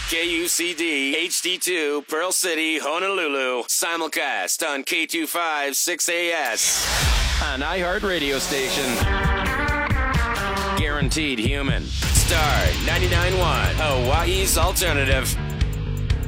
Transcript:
KUCD HD2 Pearl City, Honolulu. Simulcast on K25 6AS. An iHeart radio station. Guaranteed human. Star 99.1 Hawaii's alternative.